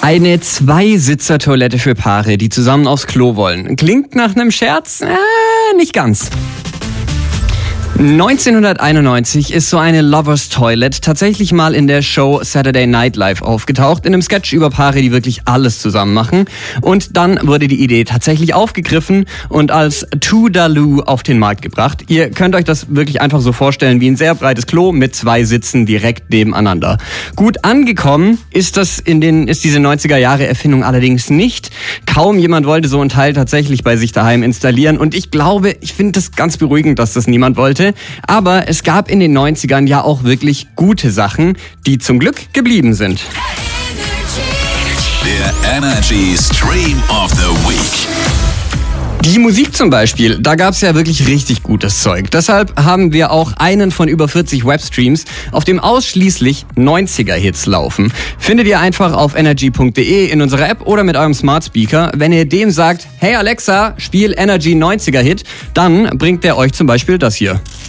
Eine Zweisitzer-Toilette für Paare, die zusammen aufs Klo wollen. Klingt nach einem Scherz? Nicht ganz. 1991 ist so eine Lovers Toilet tatsächlich mal in der Show Saturday Night Live aufgetaucht, in einem Sketch über Paare, die wirklich alles zusammen machen. Und dann wurde die Idee tatsächlich aufgegriffen und als Toodaloo auf den Markt gebracht. Ihr könnt euch das wirklich einfach so vorstellen wie ein sehr breites Klo mit zwei Sitzen direkt nebeneinander. Gut angekommen ist diese 90er-Jahre-Erfindung allerdings nicht. Kaum jemand wollte so ein Teil tatsächlich bei sich daheim installieren und ich finde das ganz beruhigend, dass das niemand wollte. Aber es gab in den 90ern ja auch wirklich gute Sachen, die zum Glück geblieben sind. Der Energy Stream of the Week. Die Musik zum Beispiel, da gab's ja wirklich richtig gutes Zeug. Deshalb haben wir auch einen von über 40 Webstreams, auf dem ausschließlich 90er-Hits laufen. Findet ihr einfach auf energy.de in unserer App oder mit eurem Smart Speaker. Wenn ihr dem sagt, hey Alexa, spiel Energy 90er-Hit, dann bringt der euch zum Beispiel das hier.